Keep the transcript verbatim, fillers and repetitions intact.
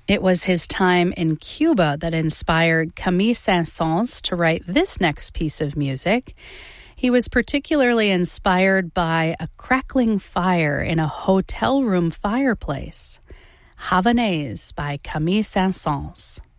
It was his time in Cuba that inspired Camille Saint-Saëns to write this next piece of music. He was particularly inspired by a crackling fire in a hotel room fireplace. Havanaise by Camille Saint-Saëns.